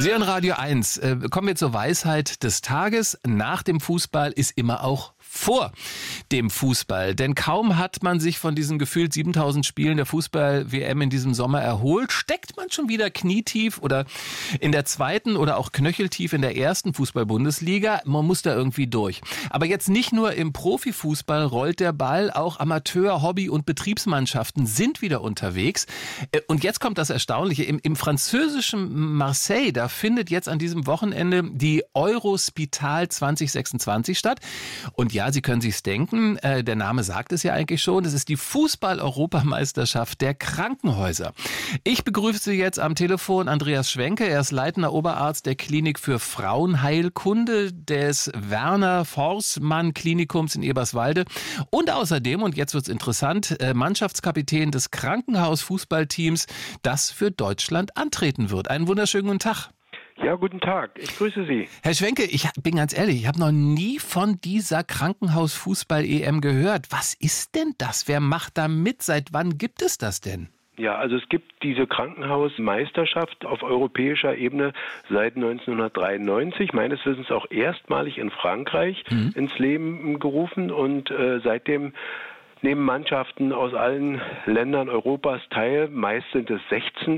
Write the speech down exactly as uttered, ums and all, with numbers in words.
Sie hören Radio eins. Äh, kommen wir zur Weisheit des Tages. Nach dem Fußball ist immer auch vor dem Fußball. Denn kaum hat man sich von diesen gefühlt siebentausend Spielen der Fußball-W M in diesem Sommer erholt, steckt man schon wieder knietief oder in der zweiten oder auch knöcheltief in der ersten Fußball-Bundesliga. Man muss da irgendwie durch. Aber jetzt nicht nur im Profifußball rollt der Ball, auch Amateur-, Hobby- und Betriebsmannschaften sind wieder unterwegs. Und jetzt kommt das Erstaunliche. Im, im französischen Marseille, da findet jetzt an diesem Wochenende die Eurospital zwanzig sechsundzwanzig statt. Und ja, Sie können sich's denken, äh, der Name sagt es ja eigentlich schon, das ist die Fußball-Europameisterschaft der Krankenhäuser. Ich begrüße jetzt am Telefon Andreas Schwenke, er ist leitender Oberarzt der Klinik für Frauenheilkunde des Werner-Forßmann-Klinikums in Eberswalde und außerdem, und jetzt wird's interessant, äh, Mannschaftskapitän des Krankenhaus-Fußballteams, das für Deutschland antreten wird. Einen wunderschönen guten Tag. Ja, guten Tag. Ich grüße Sie. Herr Schwenke, ich bin ganz ehrlich, ich habe noch nie von dieser Krankenhaus-Fußball-E M gehört. Was ist denn das? Wer macht da mit? Seit wann gibt es das denn? Ja, also es gibt diese Krankenhausmeisterschaft auf europäischer Ebene seit neunzehnhundertdreiundneunzig, meines Wissens auch erstmalig in Frankreich mhm. ins Leben gerufen und äh, seitdem nehmen Mannschaften aus allen Ländern Europas teil. Meist sind es sechzehn